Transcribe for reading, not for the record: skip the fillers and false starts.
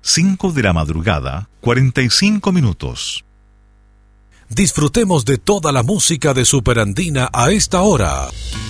5 de la madrugada, 45 minutos. Disfrutemos de toda la música de Superandina a esta hora.